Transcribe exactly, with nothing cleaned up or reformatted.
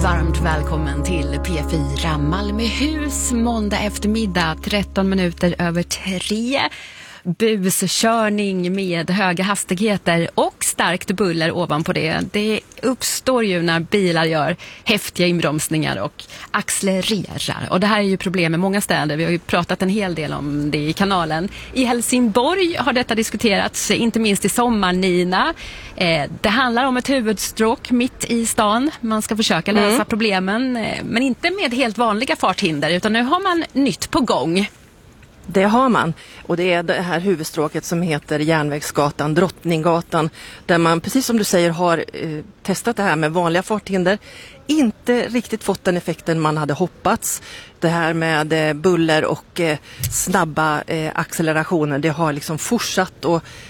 Varmt välkommen till P fyra Malmöhus måndag eftermiddag, tretton minuter över tre. Buskörning med höga hastigheter och starkt buller ovanpå det. Det uppstår ju när bilar gör häftiga inbromsningar och accelererar. Och det här är ju problem med många städer. Vi har ju pratat en hel del om det i kanalen. I Helsingborg har detta diskuterats, inte minst i sommar, Nina. Eh, det handlar om ett huvudstråk mitt i stan. Man ska försöka lösa mm. problemen, eh, men inte med helt vanliga farthinder, utan nu har man nytt på gång. Det har man, och det är det här huvudstråket som heter Järnvägsgatan, Drottninggatan, där man, precis som du säger, har eh, testat det här med vanliga farthinder. Inte riktigt fått den effekten man hade hoppats. Det här med eh, buller och eh, snabba eh, accelerationer, det har liksom fortsatt, och